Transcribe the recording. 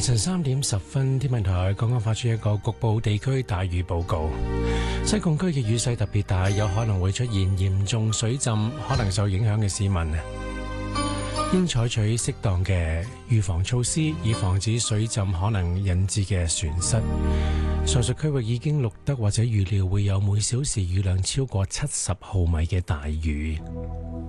晨3:10，天文台剛剛發出一個局部地區大雨報告。西貢區嘅雨勢特別大，有可能會出現嚴重水浸，可能受影響嘅市民應採取適當嘅預防措施，以防止水浸可能引致嘅損失。上述區域已經錄得或者預料會有每小時雨量超過70毫米嘅大雨。